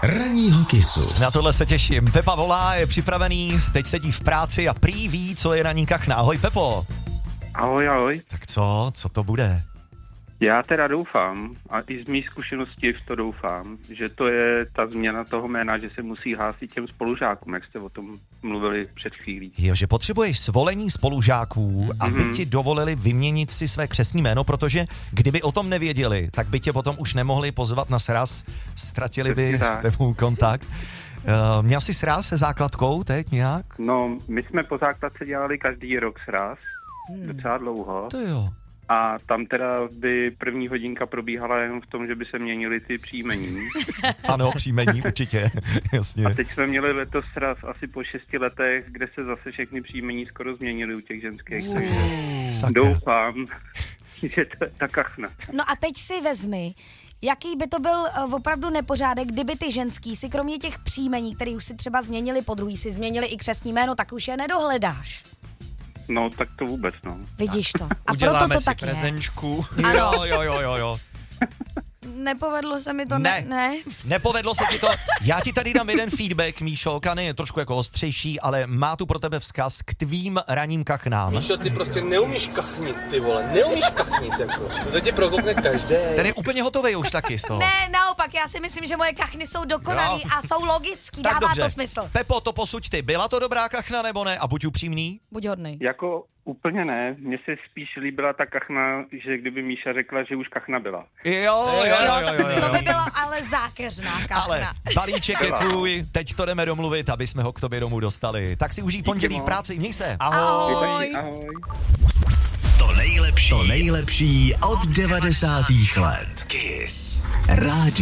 Ranního Kissu. Na tohle se těším. Pepa volá, je připravený, teď sedí v práci a prý ví, co je ranní kachna. Ahoj, Pepo. Ahoj. Tak co to bude? Já teda doufám, a i z mých zkušeností v to doufám, že to je ta změna toho jména, že se musí hlásit těm spolužákům, jak jste o tom mluvili před chvílí. Jo, že potřebuješ svolení spolužáků, aby ti dovolili vyměnit si své křestní jméno, protože kdyby o tom nevěděli, tak by tě potom už nemohli pozvat na sraz, ztratili by s tebou kontakt. Měl jsi sraz se základkou teď nějak? No, my jsme po základce dělali každý rok sraz, docela dlouho. To jo. A tam teda by první hodinka probíhala jenom v tom, že by se měnily ty příjmení. Ano, příjmení, určitě, jasně. A teď jsme měli letos sraz asi po 6 letech, kde se zase všechny příjmení skoro změnily u těch ženských. Doufám, že to je ta kachna. No a teď si vezmi, jaký by to byl opravdu nepořádek, kdyby ty ženský si kromě těch příjmení, které už si třeba změnili, podruhý si změnili i křestní jméno, tak už je nedohledáš. No, tak to vůbec, no. Vidíš to. A uděláme proto to si tak prezenčku. Ano. Jo. Nepovedlo se mi to, ne. Nepovedlo se ti to. Já ti tady dám jeden feedback, Míšo, Kany je trošku jako ostřejší, ale má tu pro tebe vzkaz k tvým ranním kachnám. Míšo, ty prostě neumíš kachnit, ty vole, neumíš kachnit, jako. To tě prokopne každý. Ten je úplně hotový už taky z toho. Ne, naopak, já si myslím, že moje kachny jsou dokonalý a jsou logický, tak dává dobře. to smysl. Pepo, to posuď ty. Byla to dobrá kachna nebo ne? A buď upřímný. Buď hodnej. Jako úplně ne, mně se spíš líbila ta kachna, že kdyby Míša řekla, že už kachna byla. Jo. To by byla ale zákeřná kachna. Ale balíček je tvůj, teď to jdeme domluvit, aby jsme ho k tobě domů dostali. Tak si užij pondělí v práci, měj se. Ahoj. Ahoj. To nejlepší od 90. let. Kiss. Rádio.